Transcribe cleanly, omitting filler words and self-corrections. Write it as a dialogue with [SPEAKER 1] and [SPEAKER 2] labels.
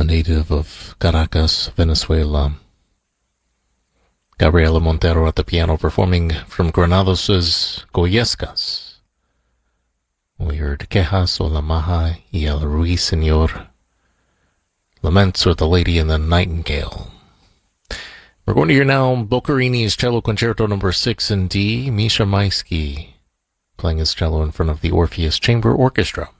[SPEAKER 1] native of Caracas, Venezuela. Gabriela Montero at the piano performing from Granados' Goyescas. We heard Quejas o la Maja y el Ruiseñor. Laments or the Lady and the Nightingale. We're going to hear now Boccherini's Cello Concerto No. 6 in D, Misha Maisky playing his cello in front of the Orpheus Chamber Orchestra.